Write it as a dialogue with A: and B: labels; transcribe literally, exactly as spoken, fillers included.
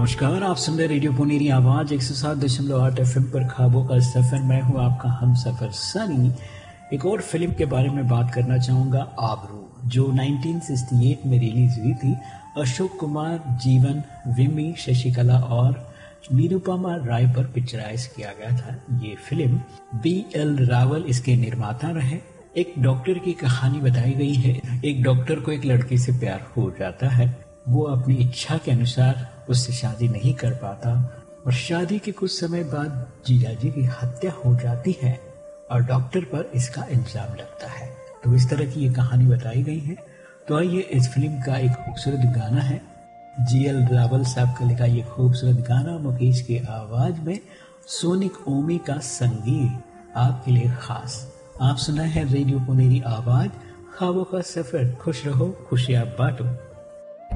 A: नमस्कार, आप सुन रहे रेडियो पुनेरी आवाज एक सौ सात दशमलव आठ एफ एम पर ख्वाबों का सफर। मैं हूं आपका हम सफर सनी। एक और फिल्म के बारे में बात करना चाहूंगा, आबरू, जो उन्नीस सौ अड़सठ में रिलीज हुई थी। अशोक कुमार, जीवन, विमी, शशिकला और निरुपमा राय पर पिक्चराइज किया गया था। ये फिल्म बी एल रावल इसके निर्माता रहे। एक डॉक्टर की कहानी बताई गई है। एक डॉक्टर को एक लड़की से प्यार हो जाता है। वो अपनी इच्छा के अनुसार उससे शादी नहीं कर पाता और शादी के कुछ समय बाद जीजाजी की हत्या हो जाती है और डॉक्टर पर इसका इल्जाम लगता है। तो इस तरह की ये कहानी बताई गई है। तो आइए, इस फिल्म का एक खूबसूरत गाना है, जी एल रावल साहब का लिखा ये खूबसूरत गाना मुकेश की आवाज में, सोनिक ओमी का संगीत आपके लिए खास। आप सुना है रेडियो पुनेरी आवाज, ख्वाबों का सफर। खुश रहो, खुशियां बांटो।